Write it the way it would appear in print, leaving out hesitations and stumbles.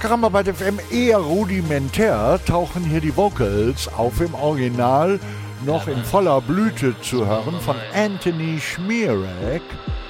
Traumarbeit FM eher rudimentär tauchen hier die Vocals auf, im Original noch in voller Blüte zu hören von Anthony Schmierek.